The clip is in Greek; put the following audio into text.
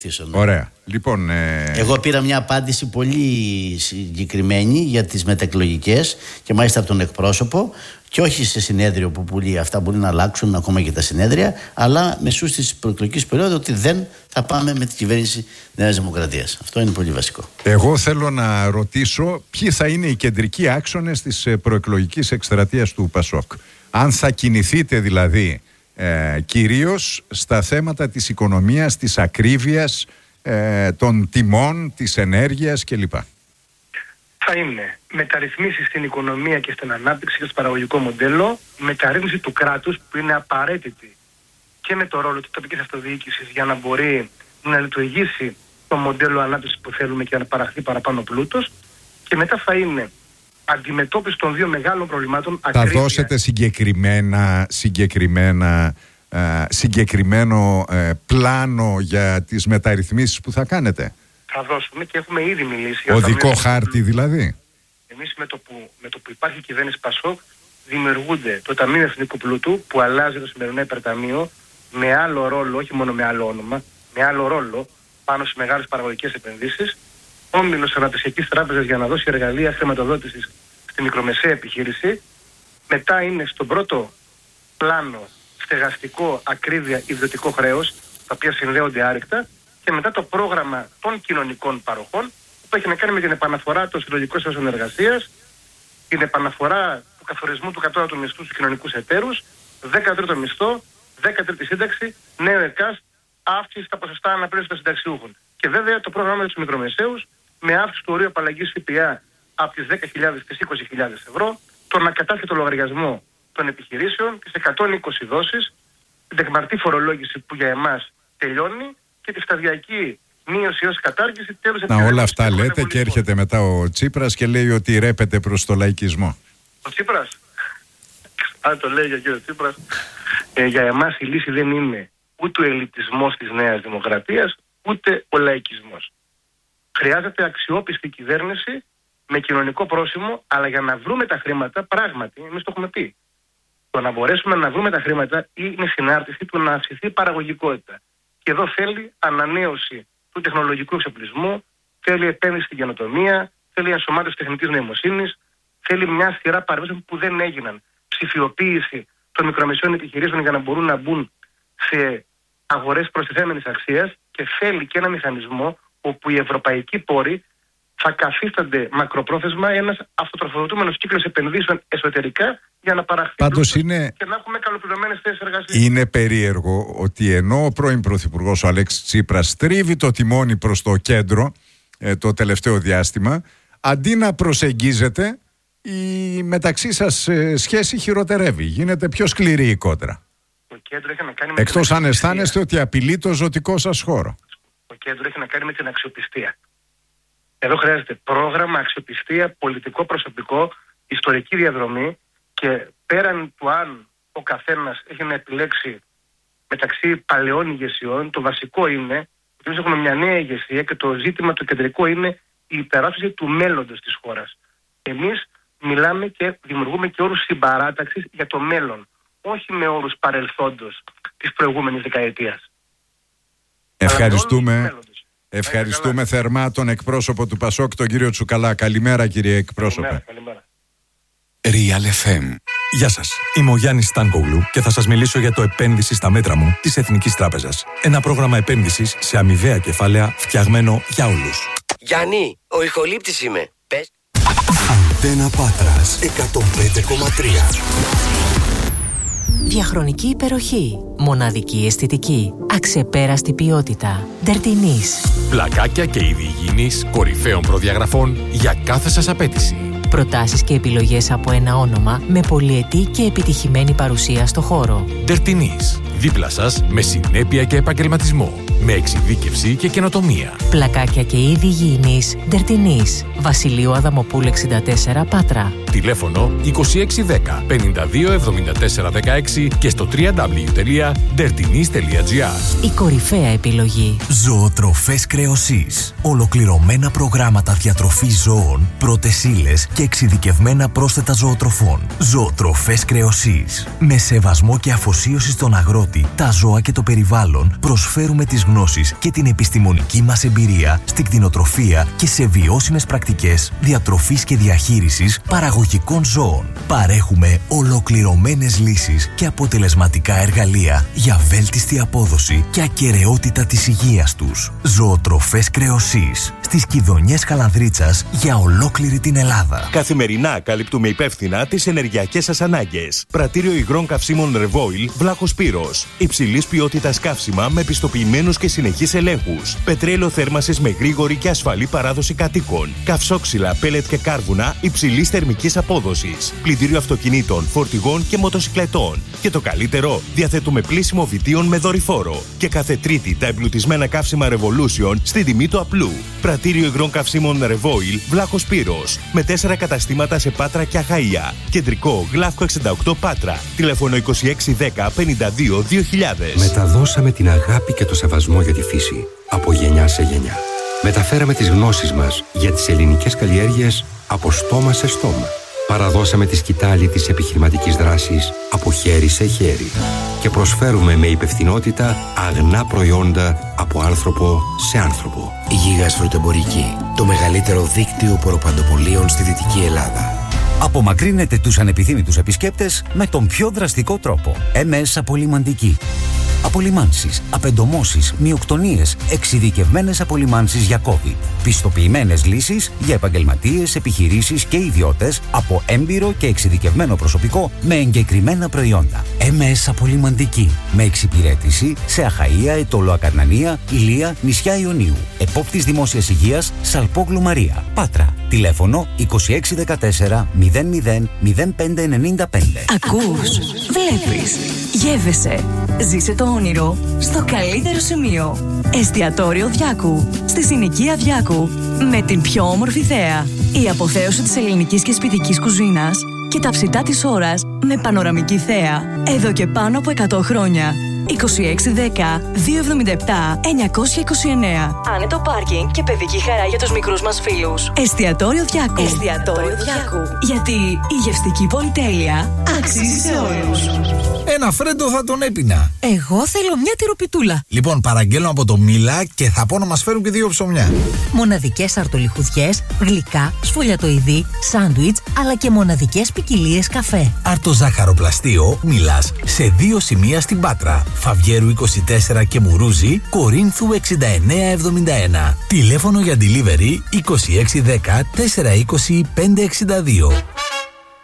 Ωραία. Λοιπόν, εγώ πήρα μια απάντηση πολύ συγκεκριμένη για τις μεταεκλογικές και μάλιστα από τον εκπρόσωπο, και όχι σε συνέδριο που πουλεί, αυτά μπορεί να αλλάξουν ακόμα και τα συνέδρια, αλλά μεσούς της προεκλογικής περίοδου, ότι δεν θα πάμε με την κυβέρνηση Νέας Δημοκρατίας. Αυτό είναι πολύ βασικό. Εγώ θέλω να ρωτήσω ποιοι θα είναι οι κεντρικοί άξονες της προεκλογικής εκστρατείας του ΠΑΣΟΚ. Αν θα κινηθείτε δηλαδή κυρίως στα θέματα της οικονομίας, της ακρίβειας, των τιμών, της ενέργειας κλπ. Θα είναι μεταρρυθμίσεις στην οικονομία και στην ανάπτυξη και στο παραγωγικό μοντέλο, μεταρρύθμιση του κράτους που είναι απαραίτητη και με το ρόλο της τοπικής αυτοδιοίκησης για να μπορεί να λειτουργήσει το μοντέλο ανάπτυξης που θέλουμε και να παραχθεί παραπάνω πλούτος, και μετά θα είναι αντιμετώπιση των δύο μεγάλων προβλημάτων. Θα δώσετε συγκεκριμένο πλάνο για τις μεταρρυθμίσεις που θα κάνετε? Θα δώσουμε και έχουμε ήδη μιλήσει. Οδικό χάρτη δηλαδή. Εμείς με το που υπάρχει η κυβέρνηση ΠΑΣΟΚ δημιουργούνται το Ταμείο Εθνικού Πλούτου, που αλλάζει το σημερινό υπερταμείο με άλλο ρόλο, όχι μόνο με άλλο όνομα, με άλλο ρόλο πάνω σε μεγάλες παραγωγικές επενδύσεις. Όμιλος Αναπτυξιακής Τράπεζας για να δώσει εργαλεία χρηματοδότησης στη μικρομεσαία επιχείρηση. Μετά είναι στον πρώτο πλάνο στεγαστικό, ακρίβεια, ιδιωτικό χρέος, τα οποία συνδέονται άρρηκτα. Και μετά το πρόγραμμα των κοινωνικών παροχών, που έχει να κάνει με την επαναφορά των συλλογικών συμβάσεων εργασίας, την επαναφορά του καθορισμού του κατώτατου μισθού στους κοινωνικούς εταίρους, 13ο μισθό, 13η σύνταξη, νέο ΕΚΑΣ, αύξηση στα ποσοστά αναπλήρωσης των συνταξιούχων. Και βέβαια το πρόγραμμα για τους μικρομεσαίους, με αύξηση του ορίου απαλλαγής ΦΠΑ από τις 10.000 στις 20.000 ευρώ, τον ακατάσχετο λογαριασμό των επιχειρήσεων, τις 120 δόσεις, την τεκμαρτή φορολόγηση που για εμάς τελειώνει, και τη σταδιακή μείωση ως κατάργηση τέλος. Όλα αυτά λέτε και έρχεται μετά ο Τσίπρας και λέει ότι ρέπεται προς το λαϊκισμό. Ο Τσίπρας, αν το λέει για κύριο Τσίπρας, για εμάς η λύση δεν είναι ούτε ο ελιτισμός της Νέας Δημοκρατίας, ούτε ο λαϊκισμός. Χρειάζεται αξιόπιστη κυβέρνηση με κοινωνικό πρόσημο, αλλά για να βρούμε τα χρήματα, πράγματι, εμείς το έχουμε πει, το να μπορέσουμε να βρούμε τα χρήματα είναι συνάρτηση του να αυξηθεί η παραγωγικότητα. Και εδώ θέλει ανανέωση του τεχνολογικού εξοπλισμού, θέλει επένδυση στην καινοτομία, θέλει ενσωμάτωση τεχνητής νοημοσύνης, θέλει μια σειρά παρεμβάσεων που δεν έγιναν. Ψηφιοποίηση των μικρομεσαίων επιχειρήσεων για να μπορούν να μπουν σε αγορές προστιθέμενης αξίας, και θέλει και ένα μηχανισμό όπου οι ευρωπαϊκοί πόροι θα καθίστανται μακροπρόθεσμα ένας αυτοτροφοδοτούμενος κύκλος επενδύσεων εσωτερικά για να παραχθεί και να έχουμε καλοπληρωμένες θέσεις εργασίας. Είναι περίεργο ότι ενώ ο πρώην Πρωθυπουργός ο Αλέξης Τσίπρας τρίβει το τιμόνι προς το κέντρο το τελευταίο διάστημα, αντί να προσεγγίζετε, η μεταξύ σας σχέση χειροτερεύει, γίνεται πιο σκληρή η κόντρα. Το κέντρο έχει να κάνει με εκτός αν αισθάνεστε ότι απειλεί το ζωτικό σας χώρο. Το κέντρο έχει να κάνει με την αξιοπιστία. Εδώ χρειάζεται πρόγραμμα, αξιοπιστία, πολιτικό προσωπικό, ιστορική διαδρομή, και πέραν του αν ο καθένας έχει να επιλέξει μεταξύ παλαιών ηγεσιών, το βασικό είναι ότι εμείς έχουμε μια νέα ηγεσία και το ζήτημα το κεντρικό είναι η υπεράσπιση του μέλλοντος της χώρας. Εμείς μιλάμε και δημιουργούμε και όρους συμπαράταξης για το μέλλον, όχι με όρους παρελθόντος της προηγούμενης δεκαετίας. Ευχαριστούμε θερμά τον εκπρόσωπο του ΠΑΣΟΚ, τον κύριο Τσουκαλά. Καλημέρα, κύριε εκπρόσωπε. Καλημέρα. Real FM. Γεια σας, είμαι ο Γιάννης Στάνκογλου και θα σας μιλήσω για το επένδυση στα μέτρα μου της Εθνικής Τράπεζας. Ένα πρόγραμμα επένδυσης σε αμοιβαία κεφάλαια φτιαγμένο για όλους. Γιάννη, ο ηχολήπτης είμαι. Πες. Αντένα Πάτρας 105,3. Διαχρονική υπεροχή, μοναδική αισθητική, αξεπέραστη ποιότητα. Ντερτινής. Πλακάκια και είδη υγιεινής κορυφαίων προδιαγραφών για κάθε σας απέτηση. Προτάσεις και επιλογές από ένα όνομα με πολυετή και επιτυχημένη παρουσία στο χώρο. Ντερτινής. Δίπλα σας με συνέπεια και επαγγελματισμό. Με εξειδίκευση και καινοτομία. Πλακάκια και είδη υγιεινής. Ντερτινής. Βασιλείου Αδαμοπούλου 64 Πάτρα. Τηλέφωνο 2610 52 74 16 και στο www.dertinis.gr. Η κορυφαία επιλογή. Ζωοτροφές Κρεοσής. Ολοκληρωμένα προγράμματα διατροφής ζώων, πρώτες ύλες και εξειδικευμένα πρόσθετα ζωοτροφών. Ζωοτροφές Κρεοσής. Με σεβασμό και αφοσίωση στον αγρότη, τα ζώα και το περιβάλλον, προσφέρουμε τις γνώσεις και την επιστημονική μας εμπειρία στην κτηνοτροφία και σε βιώσιμες πρακτικές διατροφής και διαχείρισης παραγωγικών ζώων. Παρέχουμε ολοκληρωμένες λύσεις και αποτελεσματικά εργαλεία για βέλτιστη απόδοση και ακεραιότητα της υγείας τους. Ζωοτροφές Κρεοσής. Στις Κιδωνιές Καλανδρίτσας για ολόκληρη την Ελλάδα. Καθημερινά καλύπτουμε υπεύθυνα τις ενεργειακές σας ανάγκες. Πρατήριο υγρών καυσίμων Revoil, Βλάχος Πύρος. Υψηλής ποιότητας καύσιμα με πιστοποιημένους και συνεχείς ελέγχους. Πετρέλαιο θέρμανσης με γρήγορη και ασφαλή παράδοση κατοίκων. Καυσόξυλα, πέλετ και κάρβουνα υψηλής θερμικής απόδοσης. Πλυντήριο αυτοκινήτων, φορτηγών και μοτοσικλετών. Και το καλύτερο, διαθέτουμε πλύσιμο βιτίων με δορυφόρο. Και κάθε Τρίτη τα εμπλουτισμένα καύσιμα Revolution στην τιμή του απλού. Πρατήριο υγρών καυσίμων Revoil, Βλάχος Πύρος. Με 4 καταστήματα σε Πάτρα και Αχαΐα. Κεντρικό, Γλαύκο 68 Πάτρα. Τηλέφωνο 2610 52 2000. Μεταδώσαμε την αγάπη και το σεβασμό για τη φύση από γενιά σε γενιά. Μεταφέραμε τις γνώσεις μας για τις ελληνικές καλλιέργειες από στόμα σε στόμα. Παραδώσαμε τη σκητάλη της επιχειρηματικής δράσης από χέρι σε χέρι. Και προσφέρουμε με υπευθυνότητα αγνά προϊόντα από άνθρωπο σε άνθρωπο. Γίγας Φρουτοεμπορική. Το μεγαλύτερο δίκτυο ποροπαντοπολίων στη Δυτική Ελλάδα. Απομακρύνετε τους ανεπιθύμητους επισκέπτες με τον πιο δραστικό τρόπο. MS Απολυμαντική. Απολυμάνσεις, απεντομώσεις, μυοκτονίες, εξειδικευμένες απολυμάνσεις για COVID. Πιστοποιημένες λύσεις για επαγγελματίες, επιχειρήσεις και ιδιώτες από έμπειρο και εξειδικευμένο προσωπικό με εγκεκριμένα προϊόντα. MS Απολυμαντική. Με εξυπηρέτηση σε Αχαΐα, Αιτωλό Ακαρνανία, Ηλία, νησιά Ιωνίου. Επόπτης Δημόσιας Υγείας, Σαλπόγλου Μαρία. Πάτρα. Τηλέφωνο 2614 00 0595. Ακούς, βλέπεις, γεύεσαι. Ζήσε το όνειρο στο καλύτερο σημείο. Εστιατόριο Διάκου, στη συνοικία Διάκου, με την πιο όμορφη θέα. Η αποθέωση της ελληνικής και σπιτικής κουζίνας και τα ψητά της ώρας με πανοραμική θέα. Εδώ και πάνω από 100 χρόνια. 2610 277 929. Άνετο πάρκινγκ και παιδική χαρά για τους μικρούς μας φίλους. Εστιατόριο Διάκου. Εστιατόριο Διάκου. Γιατί η γευστική πολυτέλεια αξίζει σε όλους. Ένα φρέντο θα τον έπινα. Εγώ θέλω μια τυροπιτούλα. Λοιπόν, παραγγέλνω από το Μίλα και θα πω να μας φέρουν και 2 ψωμιά. Μοναδικές αρτολιχουδιές, γλυκά, σφολιατοειδή, σάντουιτς, αλλά και μοναδικές ποικιλίες καφέ. Αρτοζάχαροπλαστείο Μίλας σε 2 σημεία στην Πάτρα. Φαβιέρου 24 και Μουρούζι, Κορίνθου 6971. Τηλέφωνο για delivery 2610 420 562.